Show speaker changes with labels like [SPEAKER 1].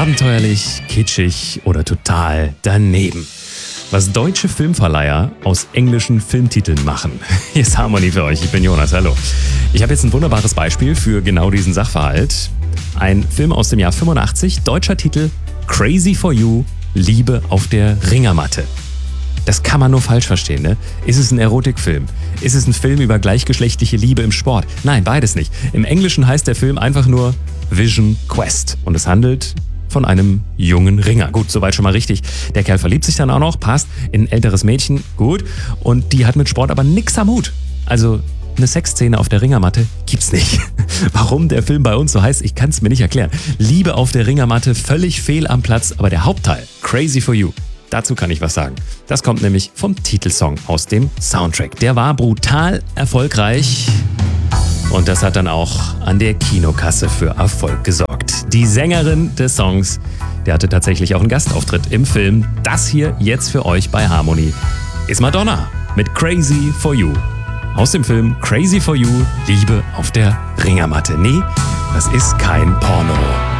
[SPEAKER 1] abenteuerlich, kitschig oder total daneben. Was deutsche Filmverleiher aus englischen Filmtiteln machen. Hier ist Harmony für euch, ich bin Jonas, hallo. Ich habe jetzt ein wunderbares Beispiel für genau diesen Sachverhalt. Ein Film aus dem Jahr 85, deutscher Titel Crazy for You, Liebe auf der Ringermatte. Das kann man nur falsch verstehen, ne? Ist es ein Erotikfilm? Ist es ein Film über gleichgeschlechtliche Liebe im Sport? Nein, beides nicht. Im Englischen heißt der Film einfach nur Vision Quest und es handelt von einem jungen Ringer. Gut, soweit schon mal richtig. Der Kerl verliebt sich dann auch noch, passt in ein älteres Mädchen, gut. Und die hat mit Sport aber nix am Hut. Also eine Sexszene auf der Ringermatte gibt's nicht. Warum der Film bei uns so heißt, ich kann es mir nicht erklären. Liebe auf der Ringermatte, völlig fehl am Platz, aber der Hauptteil, Crazy for You, dazu kann ich was sagen. Das kommt nämlich vom Titelsong aus dem Soundtrack. Der war brutal erfolgreich und das hat dann auch an der Kinokasse für Erfolg gesorgt. Die Sängerin des Songs, der hatte tatsächlich auch einen Gastauftritt im Film. Das hier jetzt für euch bei Harmony ist Madonna mit Crazy for You. Aus dem Film Crazy for You, Liebe auf der Ringermatte. Nee, das ist kein Porno.